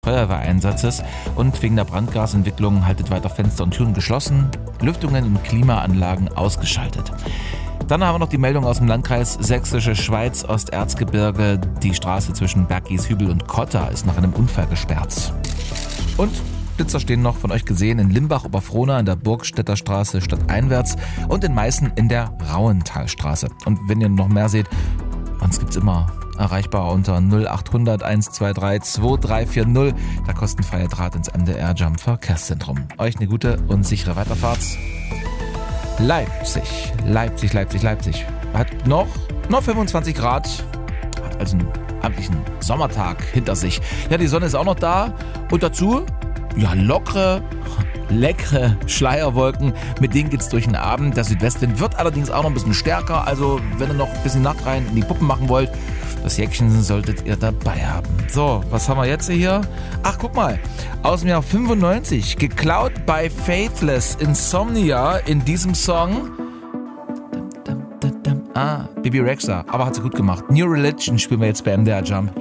Feuerwehreinsatzes und wegen der Brandgasentwicklung haltet weiter Fenster und Türen geschlossen, Lüftungen und Klimaanlagen ausgeschaltet. Dann haben wir noch die Meldung aus dem Landkreis Sächsische Schweiz, Osterzgebirge. Die Straße zwischen Berggieshübel und Kotta ist nach einem Unfall gesperrt. Und Blitzer stehen noch von euch gesehen in Limbach-Oberfrohna in der Burgstädter Straße stadteinwärts und in Meißen in der Rauentalstraße. Und wenn ihr noch mehr seht, uns gibt's immer erreichbar unter 0800 123 2340, der kostenfreie Draht ins MDR Jump Verkehrszentrum. Euch eine gute und sichere Weiterfahrt. Leipzig hat noch 25 Grad, hat also einen amtlichen Sommertag hinter sich. Ja, die Sonne ist auch noch da und dazu, ja, leckere Schleierwolken, mit denen geht's durch den Abend. Der Südwestwind wird allerdings auch noch ein bisschen stärker, also wenn ihr noch ein bisschen Nacht rein in die Puppen machen wollt, das Jäckchen solltet ihr dabei haben. So, was haben wir jetzt hier? Ach, guck mal, aus dem Jahr 95, geklaut bei Faithless, Insomnia in diesem Song. Bibi Rexha, aber hat sie gut gemacht. New Religion spielen wir jetzt bei MDR Jump.